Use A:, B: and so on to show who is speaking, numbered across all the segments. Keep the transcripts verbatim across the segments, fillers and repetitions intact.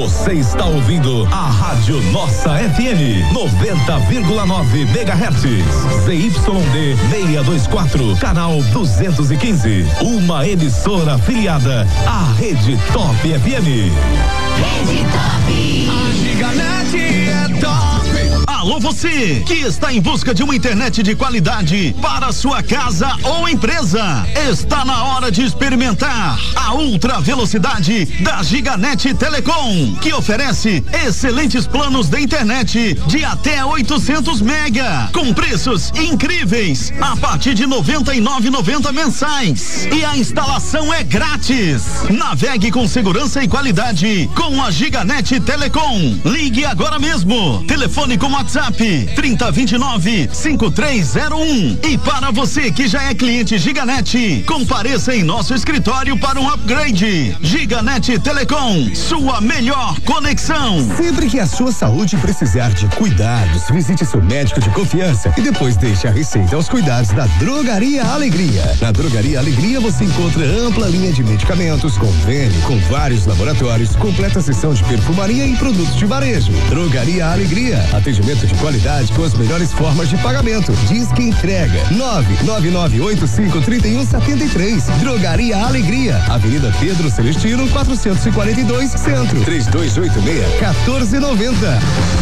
A: Você está ouvindo a Rádio Nossa F M noventa vírgula nove megahertz, Z Y D seiscentos e vinte e quatro, canal duzentos e quinze, uma emissora afiliada à Rede Top F M.
B: Rede Top.
C: A Giganet é top. Alô você que está em busca de uma internet de qualidade para sua casa ou empresa. Está na hora de experimentar a ultra velocidade da Giganet Telecom, que oferece excelentes planos de internet de até oitocentos mega, com preços incríveis a partir de noventa e nove reais e noventa centavos mensais. E a instalação é grátis. Navegue com segurança e qualidade com a Giganet Telecom. Ligue agora mesmo. Telefone com WhatsApp trinta, vinte e nove, cinquenta e três zero um. E para você que já é cliente Giganet, compareça em nosso escritório para um upgrade. Giganet Telecom, sua melhor conexão.
D: Sempre que a sua saúde precisar de cuidados, visite seu médico de confiança e depois deixe a receita aos cuidados da Drogaria Alegria. Na Drogaria Alegria você encontra ampla linha de medicamentos, convênio com vários laboratórios, completa seção de perfumaria e produtos de varejo. Drogaria Alegria, atendimento de qualidade com as melhores formas de pagamento. Diz que entrega nove nove nove oito cinco três um sete três. Drogaria Alegria, Avenida Pedro Celestino quatrocentos e quarenta e dois, Centro. três dois oito seis, um quatro nove zero.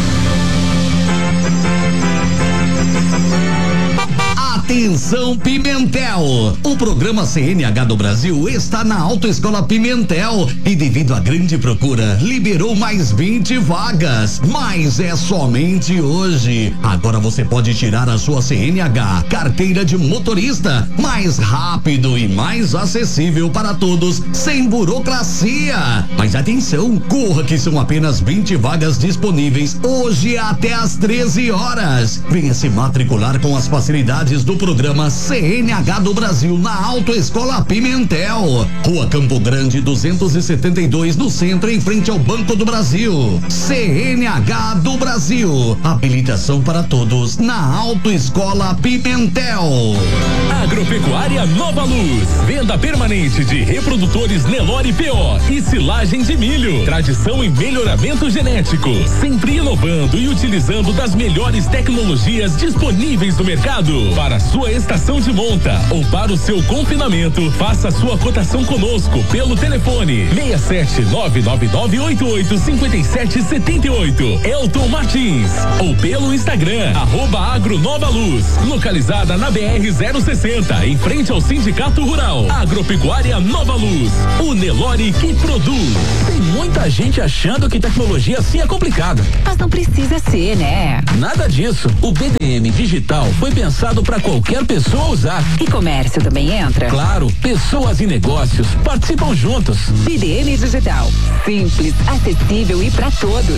E: Atenção Pimentel! O programa C N H do Brasil está na Autoescola Pimentel e devido à grande procura, liberou mais vinte vagas. Mas é somente hoje. Agora você pode tirar a sua C N H, carteira de motorista, mais rápido e mais acessível para todos, sem burocracia. Mas atenção, corra que são apenas vinte vagas disponíveis hoje até às treze horas. Venha se matricular com as facilidades do programa C N H do Brasil na Autoescola Pimentel. Rua Campo Grande duzentos e setenta e dois, no centro, em frente ao Banco do Brasil. C N H do Brasil. Habilitação para todos na Autoescola Pimentel.
A: Agropecuária Nova Luz. Venda permanente de reprodutores Nelore P O e silagem de milho. Tradição em melhoramento genético. Sempre inovando e utilizando das melhores tecnologias disponíveis no mercado. Para sua estação de monta ou para o seu confinamento, faça sua cotação conosco pelo telefone seis sete nove nove nove oito oito cinco sete sete oito. Elton Martins. Ou pelo Instagram, arroba Agronova Luz. Localizada na B R zero sessenta, em frente ao Sindicato Rural. Agropecuária Nova Luz. O Nelore que produz.
F: Tem muita gente achando que tecnologia assim é complicada.
B: Mas não precisa ser, né?
F: Nada disso. O B D M Digital foi pensado para qualquer pessoa usar.
B: E comércio também entra?
F: Claro, pessoas e negócios participam juntos.
B: B D M Digital, simples, acessível e para todos.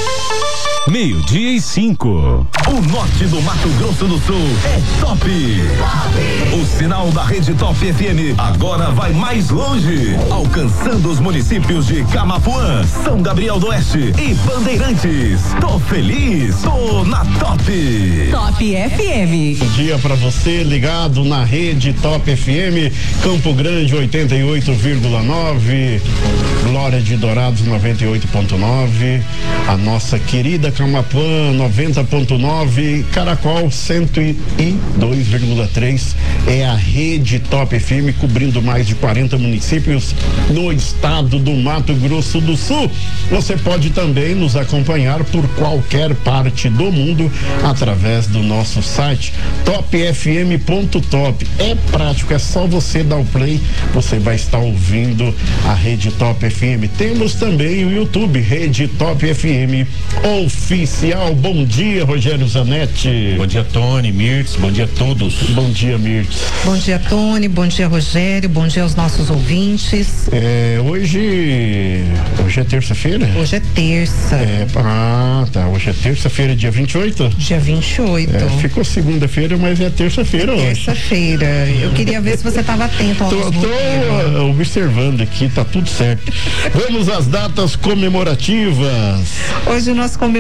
A: Meio-dia e cinco. O norte do Mato Grosso do Sul é top. Top. O sinal da Rede Top F M agora vai mais longe, alcançando os municípios de Camapuã, São Gabriel do Oeste e Bandeirantes. Tô feliz, tô na Top.
B: Top F M.
G: Bom dia pra você ligado na Rede Top F M, Campo Grande oitenta e oito vírgula nove, Glória de Dourados noventa e oito ponto nove, a nossa querida Camapuã noventa ponto nove, Caracol cento e dois vírgula três. É a Rede Top F M cobrindo mais de quarenta municípios no estado do Mato Grosso do Sul. Você pode também nos acompanhar por qualquer parte do mundo através do nosso site top f m ponto top. É prático, é só você dar o play, você vai estar ouvindo a Rede Top F M. Temos também o YouTube Rede Top F M Oficial. Bom dia, Rogério Zanetti.
H: Bom dia, Tony, Mirtz, bom dia a todos.
G: Bom dia, Mirtz.
I: Bom dia, Tony, bom dia, Rogério, bom dia aos nossos ouvintes.
G: É, hoje, hoje é terça-feira?
I: Hoje é terça.
G: É, ah, tá, hoje é terça-feira, dia vinte e oito?
I: Dia vinte e oito.
G: É, ficou segunda-feira, mas é terça-feira hoje.
I: Terça-feira, eu queria ver se você estava atento ao
G: Tô, tô observando aqui, tá tudo certo. Vamos às datas comemorativas.
I: Hoje nós comemoramos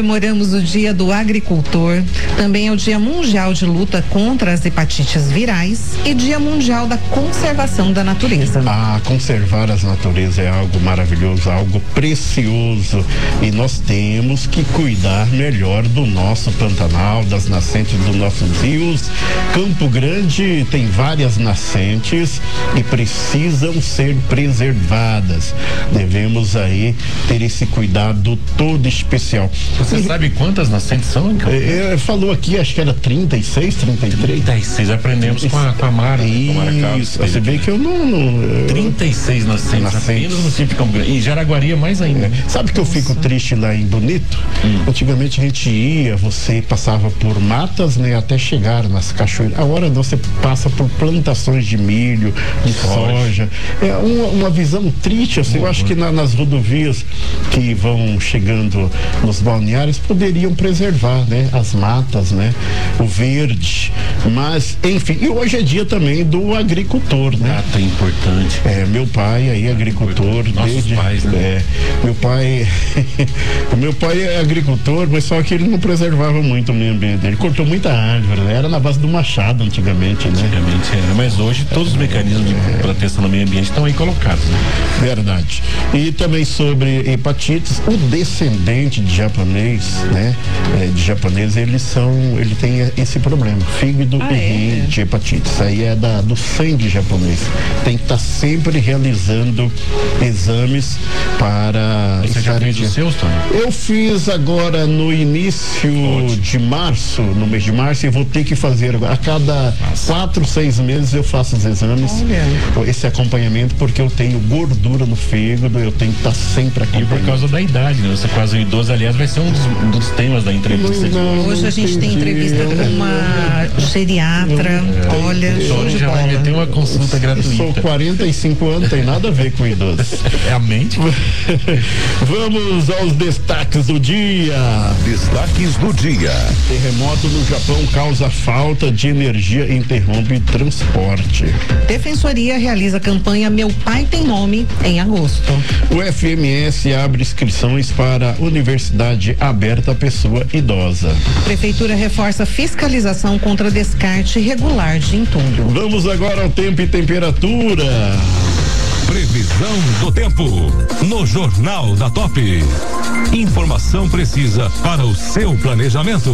I: comemoramos o Dia do Agricultor, também é o Dia Mundial de Luta contra as Hepatites Virais e Dia Mundial da Conservação da Natureza.
G: Ah, conservar as naturezas é algo maravilhoso, algo precioso, e nós temos que cuidar melhor do nosso Pantanal, das nascentes dos nossos rios. Campo Grande tem várias nascentes e precisam ser preservadas. Devemos aí ter esse cuidado todo especial.
H: Você e, sabe quantas nascentes são?
G: É, falou aqui, acho que era trinta e seis, trinta e três.
H: trinta e seis, aprendemos com a, com a Mara.
G: Isso, você vê que eu não... não eu,
H: trinta e seis nascentes, nascentes no sítio Campo Grande. E Jaraguari é mais ainda. É.
G: Sabe que eu fico triste lá em Bonito? Hum. Antigamente a gente ia, você passava por matas, né, até chegar nas cachoeiras. Agora você passa por plantações de milho, de soja. É uma, uma visão triste, assim. Eu acho que na, nas rodovias que vão chegando nos balneários poderiam preservar, né, as matas, né, o verde. Mas, enfim, e hoje é dia também do agricultor, né?
H: Ah, tá importante.
G: É, meu pai aí, agricultor.
H: Nossos
G: desde,
H: pais, né?
G: É, meu pai, o meu pai é agricultor, mas só que ele não preservava muito o meio ambiente. Ele cortou muita árvore, né? Era na base do machado antigamente, né?
H: Antigamente era, mas hoje todos os mecanismos de é. proteção do meio ambiente estão aí colocados, né?
G: Verdade. E também sobre hepatites, o descendente de japonês, né? É, de japonês, eles são, ele tem esse problema, fígado ah, e rim é? de hepatite. Isso aí é da, do sangue japonês. Tem que estar tá sempre realizando exames para...
H: Você já fez os seus, Tony?
G: Eu fiz agora no início Ótimo. de março, no mês de março, e vou ter que fazer agora. A cada Nossa. quatro, seis meses eu faço os exames. Olha. Esse acompanhamento, porque eu tenho gordura no fígado, eu tenho que estar tá sempre acompanhando.
H: E por causa da idade, né? Você quase um idoso, aliás, vai ser um dos, um dos temas da entrevista.
I: Não, não, Hoje a gente entendi. tem entrevista com uma geriatra. Eu, Olha,
H: Hoje já vai ter uma consulta gratuita.
G: Eu sou quarenta e cinco anos, tem nada a ver com idoso.
H: É a mente.
G: Vamos aos destaques do dia.
D: Destaques do dia.
G: Terremoto no Japão causa falta de energia e interrompe transporte.
I: Defensoria realiza campanha Meu Pai Tem Nome em agosto.
G: O F M S abre inscrições para Universidade Aberta à Pessoa Idosa.
I: Prefeitura reforça fiscalização contra descarte irregular de entulho.
G: Vamos agora ao tempo e temperatura.
A: Previsão do tempo no Jornal da Top. Informação precisa para o seu planejamento.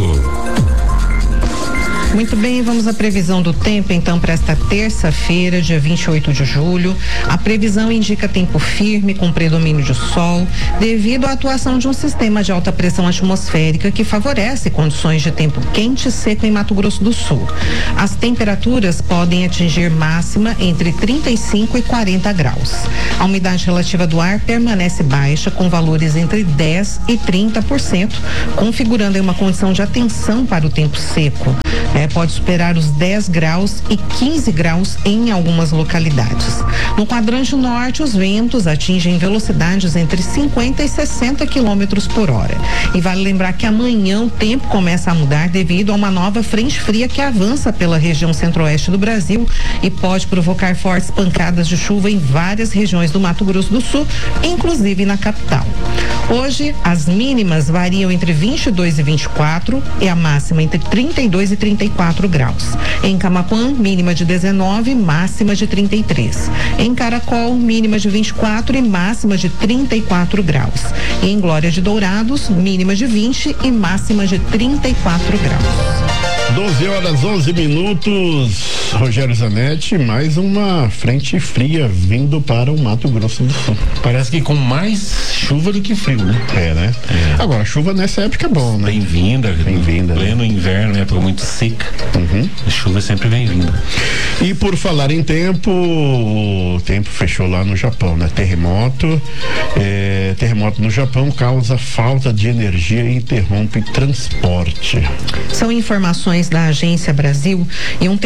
I: Muito bem, vamos à previsão do tempo então para esta terça-feira, dia vinte e oito de julho. A previsão indica tempo firme com predomínio de sol, devido à atuação de um sistema de alta pressão atmosférica que favorece condições de tempo quente e seco em Mato Grosso do Sul. As temperaturas podem atingir máxima entre trinta e cinco e quarenta graus. A umidade relativa do ar permanece baixa, com valores entre dez e trinta por cento, configurando uma condição de atenção para o tempo seco. É, pode superar os dez graus e quinze graus em algumas localidades. No quadrante norte, os ventos atingem velocidades entre cinquenta e sessenta quilômetros por hora. E vale lembrar que amanhã o tempo começa a mudar devido a uma nova frente fria que avança pela região centro-oeste do Brasil e pode provocar fortes pancadas de chuva em várias regiões do Mato Grosso do Sul, inclusive na capital. Hoje, as mínimas variam entre vinte e dois e vinte e quatro e a máxima entre trinta e dois e trinta e quatro graus. Em Camaquã, mínima de dezenove, máxima de trinta e três. Em Caracol, mínima de vinte e quatro e máxima de trinta e quatro graus. E em Glória de Dourados, mínima de vinte e máxima de trinta e quatro graus.
G: doze horas, onze minutos. Rogério Zanetti, mais uma frente fria vindo para o Mato Grosso do Sul.
H: Parece que com mais chuva do que frio, né?
G: É, né? É. Agora, chuva nessa época é bom, né?
H: Bem-vinda.
G: Bem-vinda.
H: Pleno né? inverno, época muito seca.
G: Uhum.
H: A chuva é sempre bem-vinda.
G: E por falar em tempo, o tempo fechou lá no Japão, né? Terremoto. É, terremoto no Japão causa falta de energia e interrompe transporte.
I: São informações da Agência Brasil e um terremoto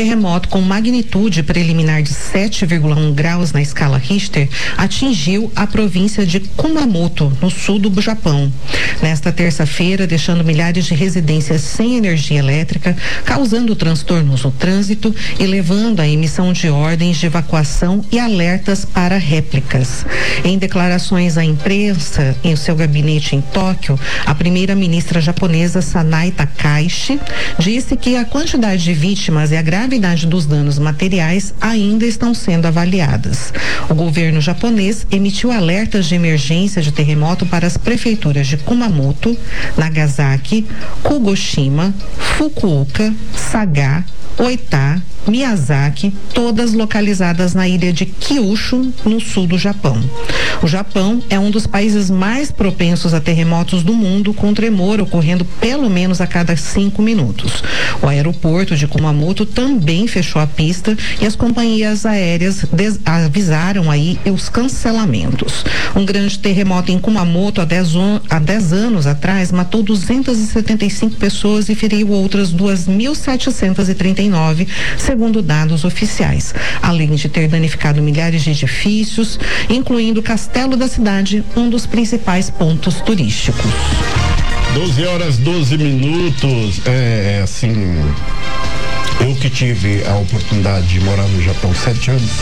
I: com magnitude preliminar de sete vírgula um graus na escala Richter, atingiu a província de Kumamoto, no sul do Japão. Nesta terça-feira, deixando milhares de residências sem energia elétrica, causando transtornos no trânsito e levando à emissão de ordens de evacuação e alertas para réplicas. Em declarações à imprensa em seu gabinete em Tóquio, a primeira-ministra japonesa Sanai Takaishi disse que a quantidade de vítimas e a gravidade dos danos materiais ainda estão sendo avaliadas. O governo japonês emitiu alertas de emergência de terremoto para as prefeituras de Kumamoto, Nagasaki, Kugoshima, Fukuoka, Saga, Oita, Miyazaki, todas localizadas na ilha de Kyushu, no sul do Japão. O Japão é um dos países mais propensos a terremotos do mundo, com tremor ocorrendo pelo menos a cada cinco minutos. O aeroporto de Kumamoto também fechou a pista e as companhias aéreas des- avisaram aí os cancelamentos. Um grande terremoto em Kumamoto há dez, on- há dez anos atrás matou duzentas e setenta e cinco pessoas e feriu outras duas mil setecentas e trinta e nove, segundo dados oficiais, além de ter danificado milhares de edifícios, incluindo o Castelo da Cidade, um dos principais pontos turísticos.
G: doze horas, doze minutos, é assim, eu que tive a oportunidade de morar no Japão sete anos,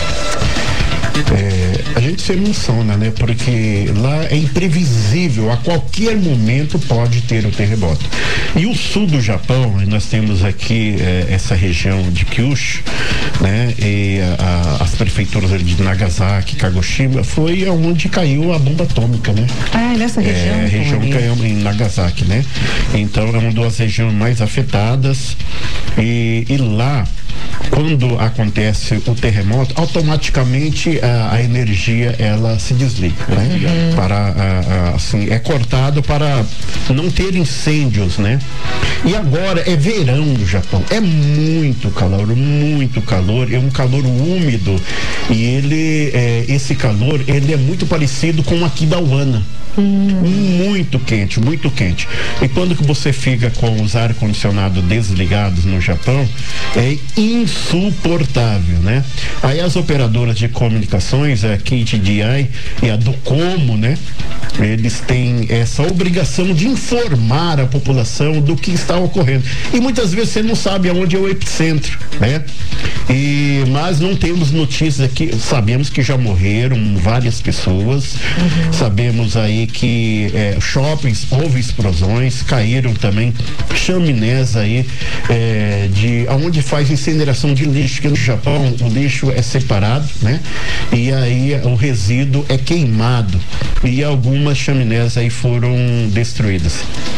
G: É, a gente se emociona, né? Porque lá é imprevisível, a qualquer momento pode ter o terremoto. E o sul do Japão, nós temos aqui é, essa região de Kyushu, né? E a, a, as prefeituras de Nagasaki, Kagoshima, foi onde caiu a bomba atômica, né?
I: Ah, nessa região.
G: É, a região caiu em Nagasaki, né? Então é uma das regiões mais afetadas e, e lá, quando acontece o terremoto, automaticamente a, a energia ela se desliga, né? Uhum. Para a, a, assim, é cortado para não ter incêndios, né? E agora é verão no Japão, é muito calor, muito calor, é um calor úmido e ele, é, esse calor, ele é muito parecido com aqui da Uana. Hum. Muito quente, muito quente. E quando que você fica com os ar-condicionado desligados no Japão, é insuportável, né? Aí as operadoras de comunicações, a K D I e a Docomo, né? Eles têm essa obrigação de informar a população do que está ocorrendo. E muitas vezes você não sabe aonde é o epicentro, né? E, mas não temos notícias aqui, sabemos que já morreram várias pessoas, uhum. Sabemos aí que é, shoppings houve explosões, caíram também chaminés aí é, de aonde faz incineração de lixo, que no Japão o lixo é separado, né? E aí o resíduo é queimado e algumas chaminés aí foram destruídas.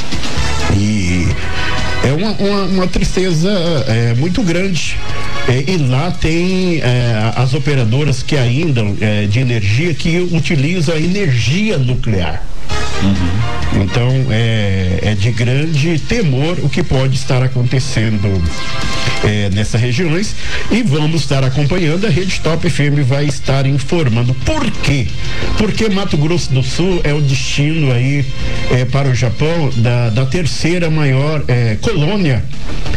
G: E é uma, uma, uma tristeza é, muito grande. É, e lá tem é, as operadoras que ainda é, de energia que utilizam a energia nuclear. Uhum. Então é, é de grande temor o que pode estar acontecendo é, nessas regiões e vamos estar acompanhando. A Rede Top F M vai estar informando. Por quê? Porque Mato Grosso do Sul é o destino aí é, para o Japão da, da terceira maior é, colônia